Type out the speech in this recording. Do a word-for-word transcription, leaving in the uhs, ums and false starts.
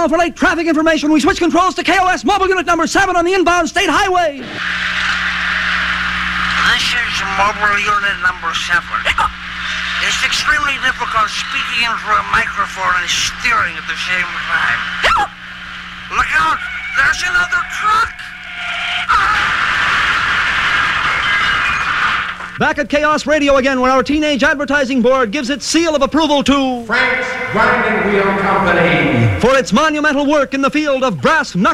now for late traffic information. We switch controls to K O S mobile unit number seven on the inbound state highway. This is mobile unit number seven. It's extremely difficult speaking into a microphone and steering at the same time. Look out! There's another truck! Back at Chaos Radio again, where our teenage advertising board gives its seal of approval to Frank's Grinding Wheel Company for its monumental work in the field of brass knuckles.